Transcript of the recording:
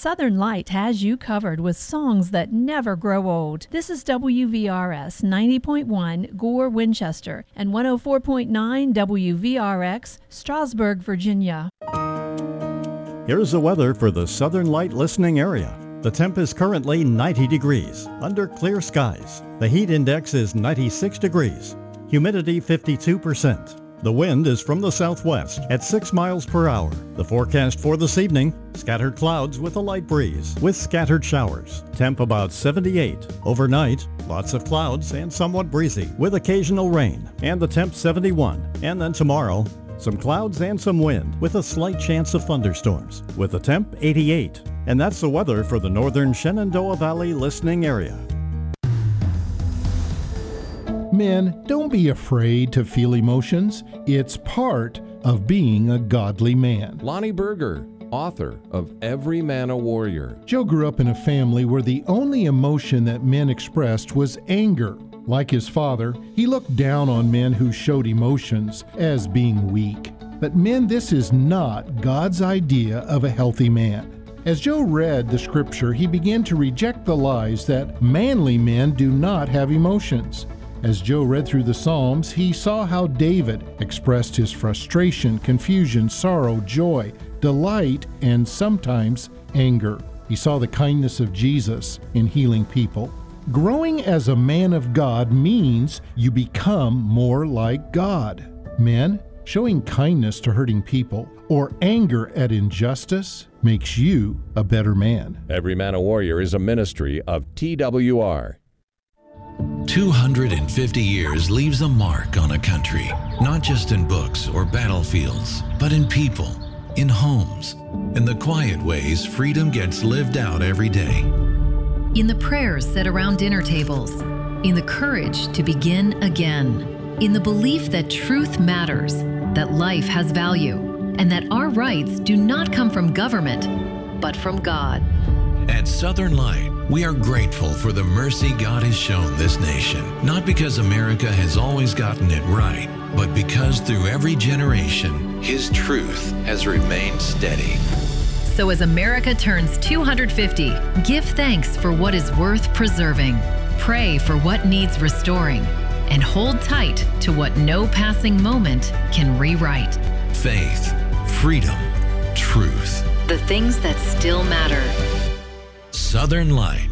Southern Light has you covered with songs that never grow old. This is WVRS 90.1 Gore, Winchester, and 104.9 WVRX, Strasburg, Virginia. Here's the weather for the Southern Light listening area. The temp is currently 90 degrees, under clear skies. The heat index is 96 degrees. Humidity 52%. The wind is from the southwest at 6 miles per hour. The forecast for this evening, scattered clouds with a light breeze with scattered showers. Temp about 78. Overnight, lots of clouds and somewhat breezy with occasional rain. And the temp 71. And then tomorrow, some clouds and some wind with a slight chance of thunderstorms with a temp 88. And that's the weather for the northern Shenandoah Valley listening area. Men, don't be afraid to feel emotions. It's part of being a godly man. Lonnie Berger, author of Every Man a Warrior. Joe grew up in a family where the only emotion that men expressed was anger. Like his father, he looked down on men who showed emotions as being weak. But men, this is not God's idea of a healthy man. As Joe read the scripture, he began to reject the lies that manly men do not have emotions. As Joe read through the Psalms, he saw how David expressed his frustration, confusion, sorrow, joy, delight, and sometimes anger. He saw the kindness of Jesus in healing people. Growing as a man of God means you become more like God. Men, showing kindness to hurting people or anger at injustice makes you a better man. Every Man a Warrior is a ministry of TWR. 250 years leaves a mark on a country, not just in books or battlefields, but in people, in homes, in the quiet ways freedom gets lived out every day. In the prayers said around dinner tables, in the courage to begin again, in the belief that truth matters, that life has value, and that our rights do not come from government, but from God. At Southern Light, we are grateful for the mercy God has shown this nation, not because America has always gotten it right, but because through every generation, His truth has remained steady. So as America turns 250, give thanks for what is worth preserving, pray for what needs restoring, and hold tight to what no passing moment can rewrite. Faith, freedom, truth. The things that still matter. Southern Light.